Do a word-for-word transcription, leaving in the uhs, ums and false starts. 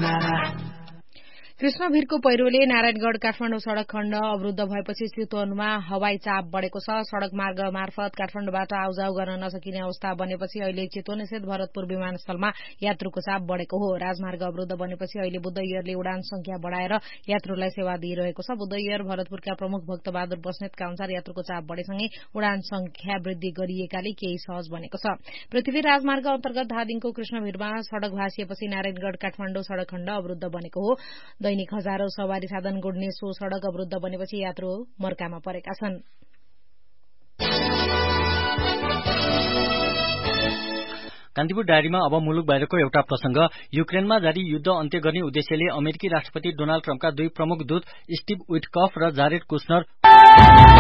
कृष्णभिरको पहिरोले नारायणगढ़ काठमाडौँ सड़क खण्ड अवरुद्ध भएपछि चितवनमा हवाई चाप बढ़ेको छ। सड़क मार्ग मार्फत काठमाडौँबाट आउजाउ गर्न नसकिने अवस्था बनेपछि अहिले चितवन स्थित भरतपुर विमानस्थलमा यात्रुको चाप बढ़ेको हो। राजमार्ग अवरुद्ध बनेपछि अहिले बुद्ध एयरले उडान संख्या बढ़ाएर यात्रुलाई सेवा दिइरहेको छ। बुद्ध एयर भरतपुरका प्रमुख भक्तबहादुर बस्नेतका अनुसार यात्रुको चाप बढ़ेसँगै उडान संख्या वृद्धि गरिएकाले केही सहज बनेको छ। पृथ्वी राजमार्ग अन्तर्गत धादिङको कृष्णभिरमा सड़क भाँसिएपछि नारायणगढ़ काठमाडौँ सड़क खण्ड अवरुद्ध बनेको हो। दैनिक हजारौं सवारी साधन गुड्ने सो सड़क अवरुद्ध बनेपछि यात्रु मर्कामा परेका छन्। कान्तिपुर डायरीमा अब मुलुक बाहिरको एउटा प्रसंग। युक्रेनमा जारी युद्ध अन्त्य गर्ने उद्देश्यले अमेरिकी राष्ट्रपति डोनाल्ड ट्रम्पका दुई प्रमुख दूत स्टिभ विटकफ र जारेड कुशनर